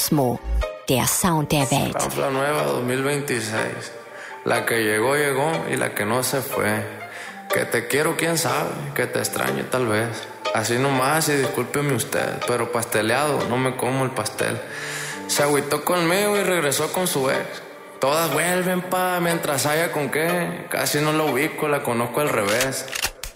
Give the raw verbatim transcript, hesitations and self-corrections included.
Osmo, der Sound der Welt. Canfla Nueva dos mil veintiséis. La que llegó, llegó y la que no se fue. Que te quiero, quién sabe, que te extraño tal vez. Así nomás y discúlpeme usted, pero pasteleado, no me como el pastel. Se agüitó conmigo y regresó con su ex. Todas vuelven pa' mientras haya con qué. Casi no la ubico, la conozco al revés.